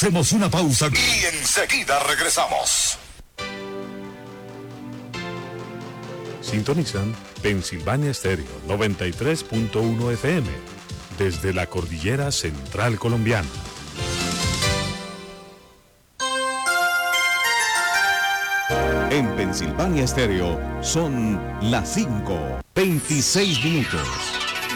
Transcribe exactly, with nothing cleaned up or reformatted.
Hacemos una pausa y enseguida regresamos. Sintonizan Pensilvania Estéreo noventa y tres punto uno F M desde la cordillera central colombiana. En Pensilvania Estéreo son las cinco, veintiséis minutos.